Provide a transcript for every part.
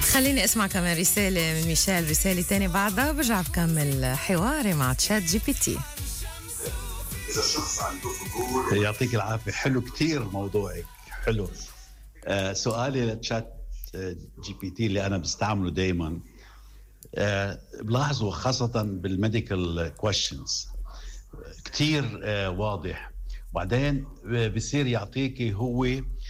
خليني اسمع كمان رسالة من ميشيل، رسالة تاني بعدها برجع بكمل حواري مع تشات جي بي تي. إذا الشخص عنده فضول. يعطيك العافية، حلو كتير موضوعك، حلو. سؤالي لتشات جي بي تي اللي أنا بستعمله دايما، بلاحظوا خاصة بالميديكال كويشنز كتير واضح، وبعدين بصير يعطيكي هو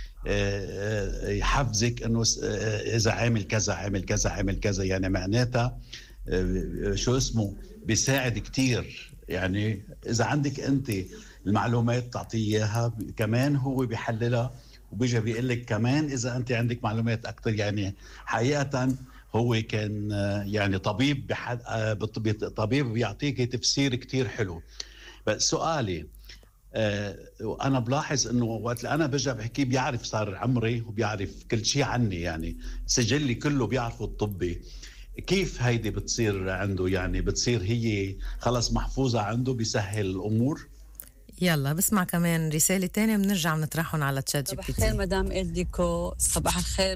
يحفزك انه اذا عامل كذا عامل كذا عامل كذا، يعني معناتها شو اسمه بيساعد كتير. يعني اذا عندك انت المعلومات تعطيه اياها، كمان هو بيحللها وبيجي بيقول لك كمان اذا انت عندك معلومات اكثر. يعني حقيقه هو كان يعني طبيب طبيب بيعطيك تفسير كتير حلو. بس سؤالي، أنا بلاحظ إنه وقت اللي أنا برجع بحكي بيعرف صار عمري وبيعرف كل شيء عني، يعني سجلي كله بيعرفه الطبي. كيف هيدي بتصير عنده؟ يعني بتصير هي خلص محفوظة عنده، بيسهل الأمور. يلا بسمع كمان رسالة تانية بنرجع نطرحهم على تشات جي بي تي. صباح الخير مدام إلديكو، صباح الخير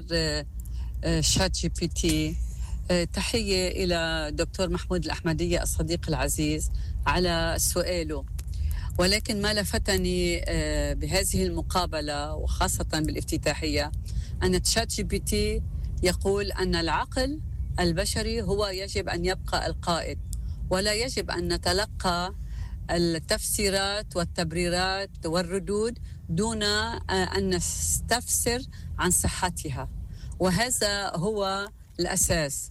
شات جي بي تي. تحية إلى دكتور محمود الأحمدية الصديق العزيز على سؤاله، ولكن ما لفتني بهذه المقابلة وخاصة بالافتتاحية أن تشات جي بي تي يقول أن العقل البشري هو يجب أن يبقى القائد، ولا يجب أن نتلقى التفسيرات والتبريرات والردود دون أن نستفسر عن صحتها. وهذا هو الأساس،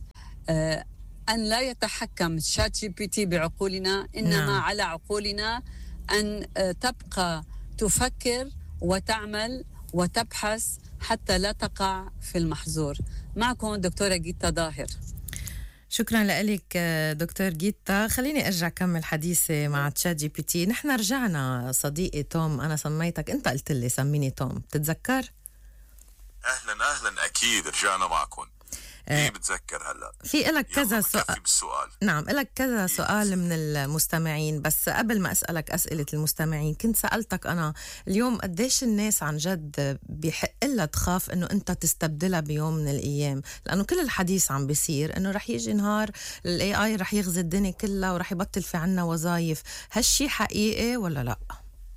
أن لا يتحكم شات جي بي تي بعقولنا، إنما على عقولنا أن تبقى تفكر وتعمل وتبحث حتى لا تقع في المحظور. معكم دكتورة جيتا ظاهر. شكرا لك دكتور جيتا. خليني ارجع كمل حديثي مع تشات جي بي تي. نحن رجعنا صديقي توم، انا سميتك، انت قلت لي سميني توم، بتتذكر؟ اهلا اكيد رجعنا معكم. بتذكر هلا في لك كذا سؤال. نعم، لك كذا سؤال من المستمعين، بس قبل ما اسالك اسئله المستمعين كنت سالتك انا اليوم قديش الناس عن جد بيحق لها تخاف انه انت تستبدلها بيوم من الايام، لانه كل الحديث عم بيصير انه رح يجي نهار الاي اي رح يغزي الدنيا كلها ورح يبطل في عنا وظائف. هالشي حقيقي ولا لا؟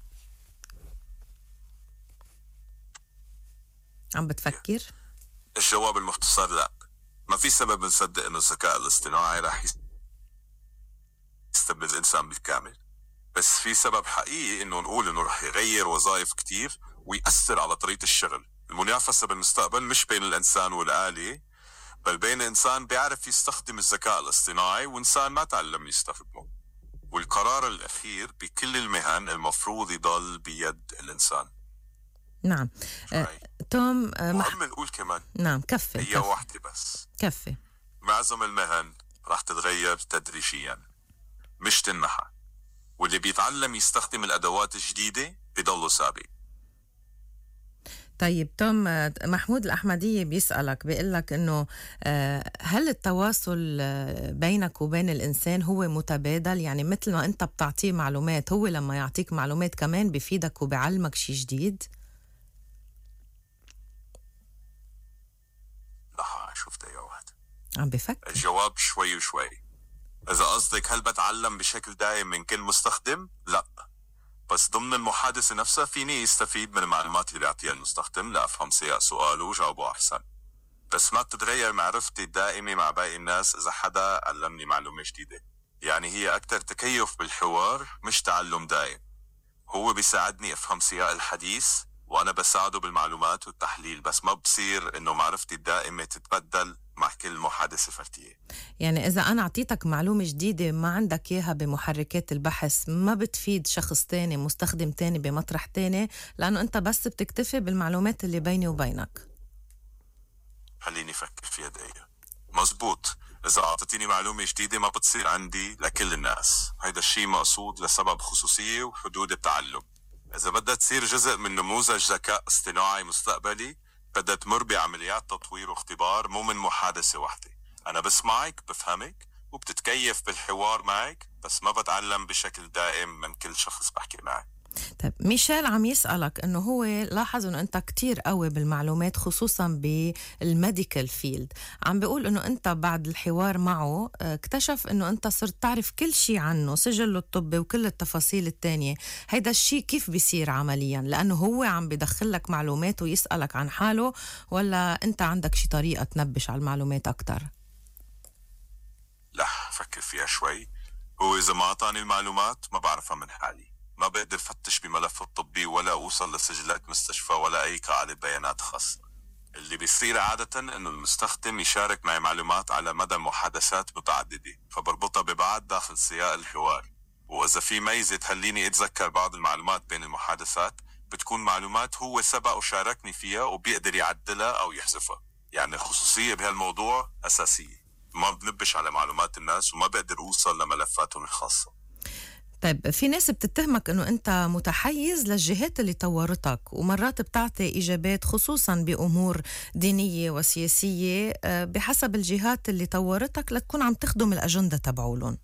عم بتفكر؟ الجواب المختصر لا، ما في سبب نصدق انه الذكاء الاصطناعي راح يستبدل الانسان بالكامل، بس في سبب حقيقي انه نقول انه راح يغير وظائف كتير ويأثر على طريقة الشغل. المنافسة بالمستقبل مش بين الانسان والآلة، بل بين انسان بيعرف يستخدم الذكاء الاصطناعي وانسان ما تعلم يستخدمه، والقرار الاخير بكل المهن المفروض يضل بيد الانسان. نعم. توم مهم نقول كمان، نعم كفي هي واحدة بس، كفي. معظم المهن راح تتغير تدريجيا مش تنمحى، واللي بيتعلم يستخدم الأدوات الجديدة بيضلوا سابق. طيب توم، محمود الأحمدية بيسألك بيقلك إنه هل التواصل بينك وبين الإنسان هو متبادل؟ يعني مثل ما أنت بتعطيه معلومات هو لما يعطيك معلومات كمان بيفيدك وبيعلمك شيء جديد؟ شفت يا واحد عم بفكر. الجواب شوي وشوي. إذا قصدك هل بتعلم بشكل دائم من كل مستخدم؟ لا، بس ضمن المحادثة نفسها فيني يستفيد من المعلومات اللي يعطيها المستخدم لأفهم سياق سؤاله وجاوبه أحسن، بس ما بتتغير معرفتي الدائمة مع باقي الناس إذا حدا علمني معلومة جديدة. يعني هي أكتر تكيف بالحوار مش تعلم دائم. هو بيساعدني أفهم سياق الحديث وأنا بساعده بالمعلومات والتحليل، بس ما بصير إنه معرفتي الدائمة تتبدل مع كل محادثة فردية. يعني إذا أنا أعطيتك معلومة جديدة ما عندك إياها بمحركات البحث ما بتفيد شخص تاني، مستخدم تاني بمطرح تاني، لأنه أنت بس بتكتفي بالمعلومات اللي بيني وبينك. خليني أفكر فيها دقيقة. مزبوط، إذا أعطيتيني معلومة جديدة ما بتصير عندي لكل الناس. هيدا الشيء مقصود لسبب خصوصية وحدود التعلم. إذا بدها تصير جزء من نموذج ذكاء اصطناعي مستقبلي بدها تمر بعمليات تطوير واختبار، مو من محادثة واحدة. أنا بسمعك بفهمك وبتتكيف بالحوار معك، بس ما بتعلم بشكل دائم من كل شخص بحكي معه. طيب ميشيل عم يسألك انه هو لاحظ انه انت كتير قوي بالمعلومات خصوصا بالميديكال فيلد. عم بيقول انه انت بعد الحوار معه اكتشف انه انت صرت تعرف كل شيء عنه، سجله الطبي وكل التفاصيل التانية. هيدا الشيء كيف بيصير عمليا؟ لانه هو عم بدخلك معلومات ويسألك عن حاله، ولا انت عندك شي طريقة تنبش على المعلومات اكتر؟ لا، فكر فيها شوي. هو إذا ما أعطاني المعلومات ما بعرفها من حالي، ما بقدر فتش بملف الطبي ولا أوصل لسجلات مستشفى ولا أي قاعدة بيانات خاصة. اللي بيصير عادة إنه المستخدم يشارك معي معلومات على مدى محادثات متعددة، فبربطها ببعض داخل سياق الحوار. وإذا في ميزة تخليني أتذكر بعض المعلومات بين المحادثات، بتكون معلومات هو سبق وشاركني فيها وبيقدر يعدلها أو يحذفها. يعني الخصوصية بهالموضوع أساسية، ما بنبش على معلومات الناس وما بقدر أوصل لملفاتهم الخاصة. طيب في ناس بتتهمك انه انت متحيز للجهات اللي طورتك، ومرات بتعطي اجابات خصوصا بامور دينيه وسياسيه بحسب الجهات اللي طورتك لتكون عم تخدم الاجنده تبعولن.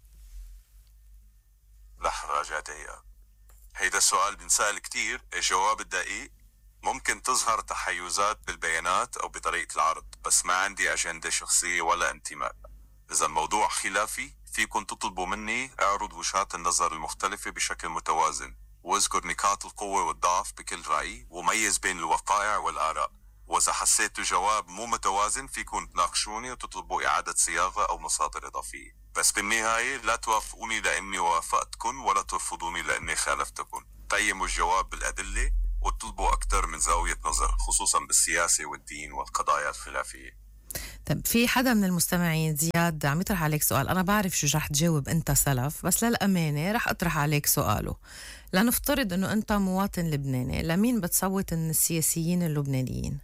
لحظة راجع دقيقة، هيدا السؤال بنسأل كتير. الجواب الدقيق ممكن تظهر تحيزات بالبيانات أو بطريقة العرض، بس ما عندي أجندة شخصية ولا انتماء. إذا الموضوع خلافي فيكن تطلبوا مني أعرض وجهات النظر المختلفة بشكل متوازن، واذكر نقاط القوة والضعف بكل رأي، وميز بين الوقائع والآراء. وإذا حسيتوا جواب مو متوازن فيكن تناقشوني وتطلبوا إعادة صياغة أو مصادر إضافية. بس بالنهاية لا توافقوني لأني وافقتكن ولا ترفضوني لأني خالفتكن. قيموا الجواب بالأدلة وتطلبوا أكثر من زاوية نظر، خصوصا بالسياسة والدين والقضايا الخلافية. طيب في حدا من المستمعين زياد عم يطرح عليك سؤال، أنا بعرف شو رح تجاوب أنت سلف، بس للأمانة رح أطرح عليك سؤاله. لنفترض أنه أنت مواطن لبناني، لمين بتصوت من السياسيين اللبنانيين؟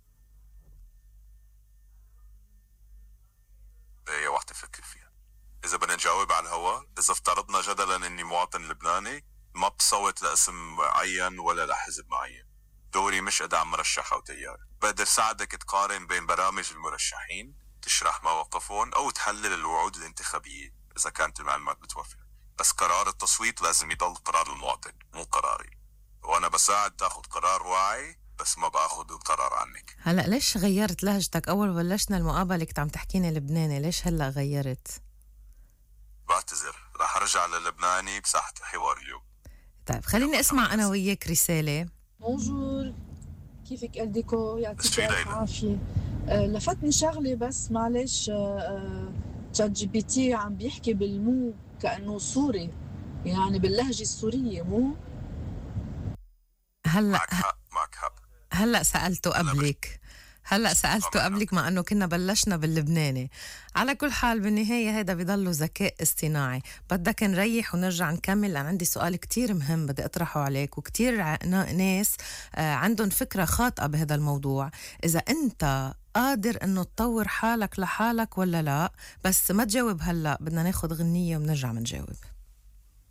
هي واحدة فكر فيها. إذا بدنا نجاوب على الهواء، إذا افترضنا جدلا إني مواطن لبناني، ما بصوت لاسم معين ولا لحزب معين. دوري مش أدعم مرشح أو تيار. بقدر ساعدك تقارن بين برامج المرشحين، تشرح مواقفهم أو تحلل الوعود الانتخابية إذا كانت المعلومات متوفرة. بس قرار التصويت لازم يضل قرار المواطن مو قراري، وأنا بساعد تاخد قرار واعي بس ما باخد القرار عنك. هلأ ليش غيرت لهجتك؟ أول بلشنا المقابلة كنت عم تحكيني لبناني، ليش هلأ غيرت؟ بعتذر، رح أرجع للبناني بساحة الحوار اليوم. طيب خليني أسمع أنا وياك رسالة. بونجور، كيفك ألديكو؟ يعطيك ألف عافية. لفتني شغلة بس معلش، تشات جي بي تي عم بيحكي بالمو كأنه سوري، يعني باللهجة السورية مو؟ معك حق. هلأ سألته قبلك مع أنه كنا بلشنا باللبناني. على كل حال بالنهاية هيدا بيضله ذكاء اصطناعي. بدك نريح ونرجع نكمل، لأن عندي سؤال كتير مهم بدي أطرحه عليك، وكتير ناس عندهم فكرة خاطئة بهذا الموضوع. إذا أنت قادر أنه تطور حالك لحالك ولا لا، بس ما تجاوب هلأ، بدنا ناخد غنية ونرجع منجاوب.